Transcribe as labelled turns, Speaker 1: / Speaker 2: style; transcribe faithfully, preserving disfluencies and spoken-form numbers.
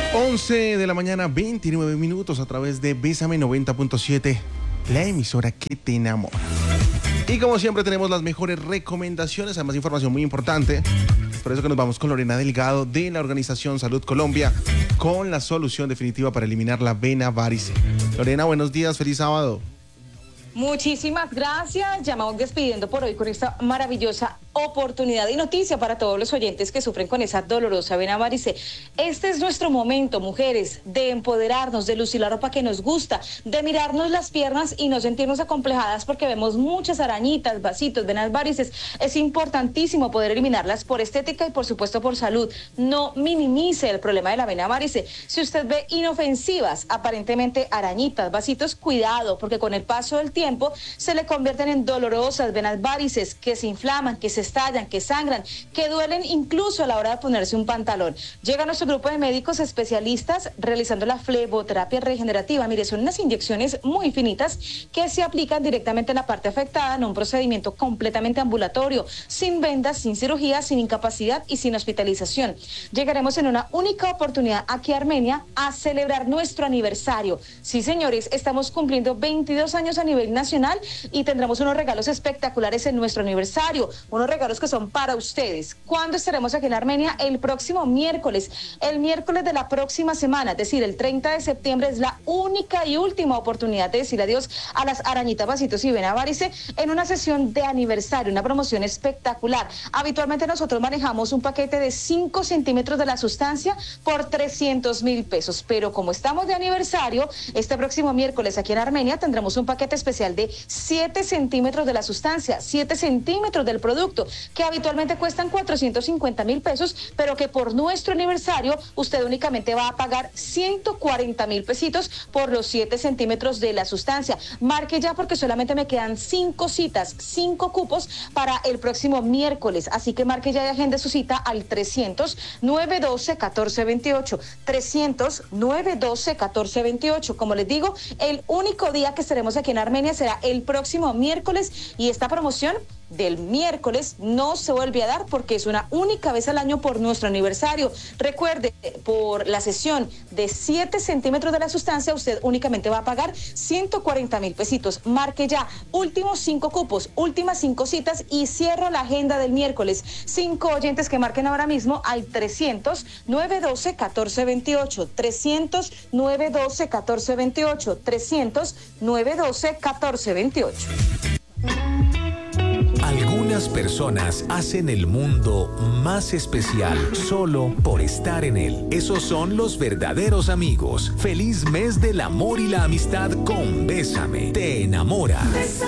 Speaker 1: once de la mañana, veintinueve minutos a través de Bésame noventa punto siete, la emisora que te enamora. Y como siempre tenemos las mejores recomendaciones, además información muy importante. Es por eso que nos vamos con Lorena Delgado de la organización Salud Colombia con la solución definitiva para eliminar la vena varice. Lorena, buenos días, feliz sábado.
Speaker 2: Muchísimas gracias. Ya me voy despidiendo por hoy con esta maravillosa oportunidad y noticia para todos los oyentes que sufren con esa dolorosa vena varice. Este es nuestro momento, mujeres, de empoderarnos, de lucir la ropa que nos gusta, de mirarnos las piernas y no sentirnos acomplejadas porque vemos muchas arañitas, vasitos, venas varices. Es importantísimo poder eliminarlas por estética y por supuesto por salud. No minimice el problema de la vena varice. Si usted ve inofensivas, aparentemente arañitas, vasitos, cuidado, porque con el paso del tiempo se le convierten en dolorosas venas varices que se inflaman, que se estallan, que sangran, que duelen incluso a la hora de ponerse un pantalón. Llega nuestro grupo de médicos especialistas realizando la fleboterapia regenerativa. Mire, son unas inyecciones muy finitas que se aplican directamente en la parte afectada en un procedimiento completamente ambulatorio, sin vendas, sin cirugía, sin incapacidad y sin hospitalización. Llegaremos en una única oportunidad aquí a Armenia a celebrar nuestro aniversario. Sí, señores, estamos cumpliendo veintidós años a nivel nacional y tendremos unos regalos espectaculares en nuestro aniversario, unos regalos que son para ustedes. ¿Cuándo estaremos aquí en Armenia? El próximo miércoles, el miércoles de la próxima semana, es decir, el treinta de septiembre es la única y última oportunidad de decir adiós a las arañitas, vasitos y vena varice en una sesión de aniversario, una promoción espectacular. Habitualmente nosotros manejamos un paquete de cinco centímetros de la sustancia por trescientos mil pesos, pero como estamos de aniversario, este próximo miércoles aquí en Armenia tendremos un paquete especial de siete centímetros de la sustancia, siete centímetros del producto, que habitualmente cuestan cuatrocientos cincuenta mil pesos, pero que por nuestro aniversario usted únicamente va a pagar ciento cuarenta mil pesitos por los siete centímetros de la sustancia. Marque ya porque solamente me quedan cinco citas, cinco cupos para el próximo miércoles, así que marque ya y agende su cita al trescientos, nueve doce, catorce veintiocho, trescientos, nueve doce, catorce veintiocho. Como les digo, el único día que estaremos aquí en Armenia será el próximo miércoles y esta promoción del miércoles no se vuelve a dar porque es una única vez al año por nuestro aniversario. Recuerde, por la sesión de siete centímetros de la sustancia usted únicamente va a pagar ciento cuarenta mil pesitos. Marque ya, últimos cinco cupos, últimas cinco citas y cierro la agenda del miércoles. Cinco oyentes que marquen ahora mismo al trescientos, nueve doce, catorce veintiocho, trescientos, nueve doce, catorce veintiocho, trescientos, nueve doce, catorce veintiocho.
Speaker 3: Algunas personas hacen el mundo más especial solo por estar en él. Esos son los verdaderos amigos. Feliz mes del amor y la amistad con Bésame. Te enamora.